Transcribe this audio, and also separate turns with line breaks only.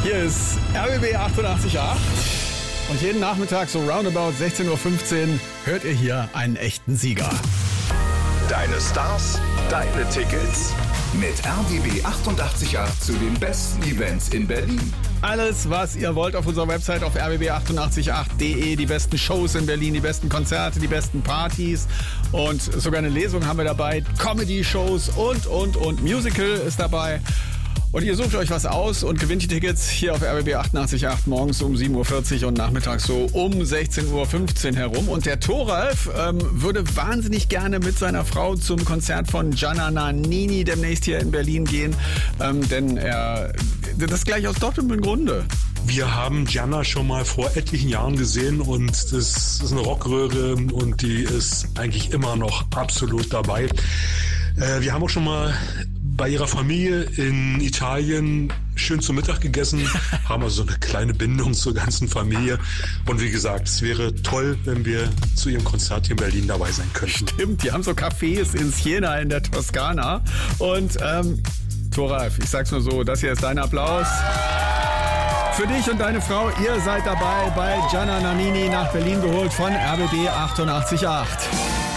Hier ist RBB 88.8 und jeden Nachmittag so roundabout 16.15 Uhr hört ihr hier einen echten Sieger.
Deine Stars, deine Tickets. Mit RBB 88.8 zu den besten Events in Berlin.
Alles, was ihr wollt auf unserer Website auf rbb888.de. Die besten Shows in Berlin, die besten Konzerte, die besten Partys und sogar eine Lesung haben wir dabei. Comedy-Shows und Musical ist dabei. Und ihr sucht euch was aus und gewinnt die Tickets hier auf RBB 88.8 morgens um 7.40 Uhr und nachmittags so um 16.15 Uhr herum. Und der Thoralf würde wahnsinnig gerne mit seiner Frau zum Konzert von Gianna Nannini demnächst hier in Berlin gehen. Denn das gleich aus doppeltem Grunde.
Wir haben Gianna schon mal vor etlichen Jahren gesehen und das ist eine Rockröhre und die ist eigentlich immer noch absolut dabei. Wir haben auch schon mal bei ihrer Familie in Italien schön zu Mittag gegessen, haben also so eine kleine Bindung zur ganzen Familie. Und wie gesagt, es wäre toll, wenn wir zu ihrem Konzert hier in Berlin dabei sein könnten.
Stimmt, die haben so Cafés in Siena in der Toskana. Und Thoralf, ich sag's nur so, das hier ist dein Applaus. Für dich und deine Frau, ihr seid dabei bei Gianna Nannini nach Berlin geholt von RBB 88.8.